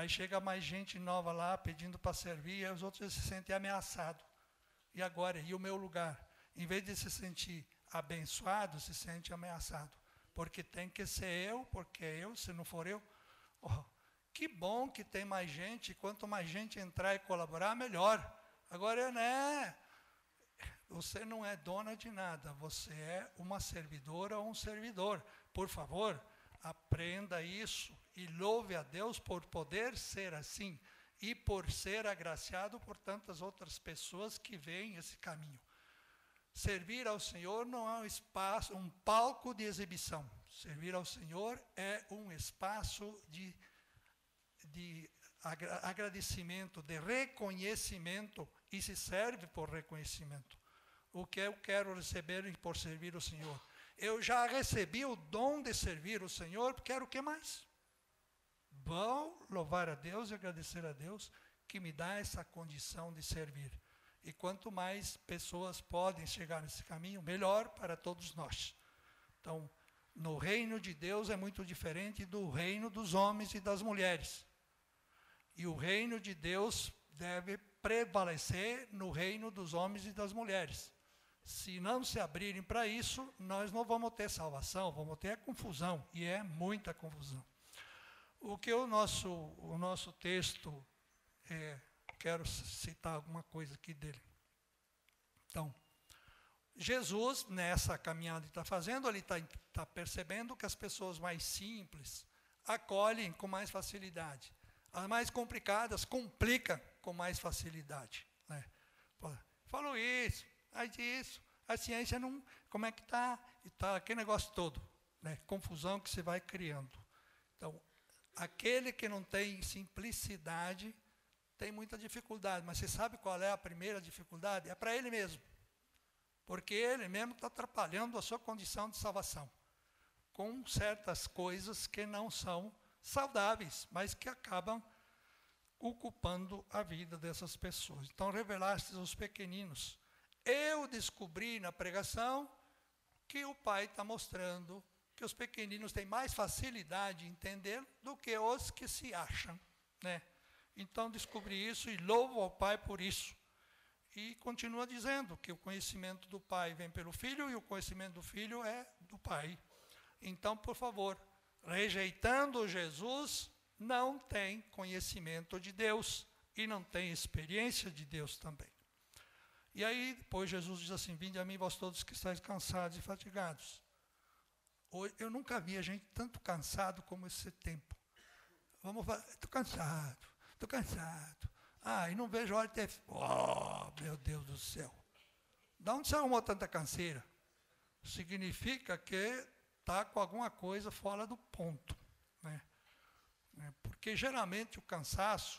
Aí chega mais gente nova lá pedindo para servir, e os outros se sentem ameaçados. E agora? E o meu lugar? Em vez de se sentir abençoado, se sente ameaçado. Porque tem que ser eu, porque é eu, se não for eu. Oh, que bom que tem mais gente, quanto mais gente entrar e colaborar, melhor. Agora, né? Você não é dona de nada, você é uma servidora ou um servidor. Por favor, aprenda isso e louve a Deus por poder ser assim e por ser agraciado por tantas outras pessoas que veem esse caminho. Servir ao Senhor não é um espaço, um palco de exibição. Servir ao Senhor é um espaço de agradecimento, de reconhecimento, e se serve por reconhecimento. O que eu quero receber por servir o Senhor? Eu já recebi o dom de servir o Senhor, quero o que mais? Vou louvar a Deus e agradecer a Deus que me dá essa condição de servir. E quanto mais pessoas podem chegar nesse caminho, melhor para todos nós. Então, no reino de Deus é muito diferente do reino dos homens e das mulheres. E o reino de Deus deve prevalecer no reino dos homens e das mulheres. Se não se abrirem para isso, nós não vamos ter salvação, vamos ter confusão, e é muita confusão. O que o nosso texto, quero citar alguma coisa aqui dele. Então, Jesus, nessa caminhada que está fazendo, ele está percebendo que as pessoas mais simples acolhem com mais facilidade. As mais complicadas complicam com mais facilidade. Né? Falou isso, faz isso, a ciência não... Como é que está? E tá aquele negócio todo. Né? Confusão que você vai criando. Então, aquele que não tem simplicidade tem muita dificuldade. Mas você sabe qual é a primeira dificuldade? É para ele mesmo. Porque ele mesmo está atrapalhando a sua condição de salvação. Com certas coisas que não são saudáveis, mas que acabam ocupando a vida dessas pessoas. Então, revelaste aos pequeninos. Eu descobri na pregação que o Pai está mostrando que os pequeninos têm mais facilidade de entender do que os que se acham. Né? Então, descobri isso e louvo ao Pai por isso. E continua dizendo que o conhecimento do Pai vem pelo Filho e o conhecimento do Filho é do Pai. Então, por favor, rejeitando Jesus, não tem conhecimento de Deus e não tem experiência de Deus também. E aí, depois Jesus diz assim, vinde a mim, vós todos que estáis cansados e fatigados. Eu nunca vi a gente tanto cansado como esse tempo. Vamos falar, estou cansado. Ah, e não vejo a hora de ter... Oh, meu Deus do céu. De onde você arrumou tanta canseira? Significa que está com alguma coisa fora do ponto. Né? Porque geralmente o cansaço